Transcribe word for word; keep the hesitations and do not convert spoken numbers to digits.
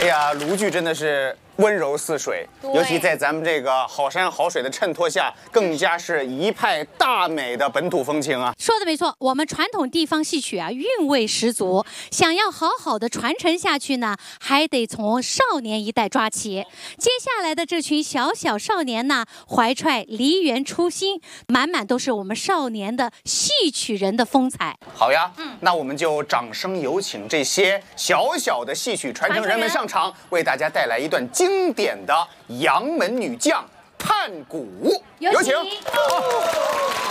哎呀，卢剧真的是温柔似水，尤其在咱们这个好山好水的衬托下，更加是一派大美的本土风情啊！ 说的没错，我们传统地方戏曲啊，韵味十足。想要好好的传承下去呢，还得从少年一代抓起。接下来的这群小小少年呢，怀揣梨园初心，满满都是我们少年的戏曲人的风采。 好呀，嗯，那我们就掌声有请这些小小的戏曲传承人们上场，为大家带来一段经典的杨门女将探谷，有请。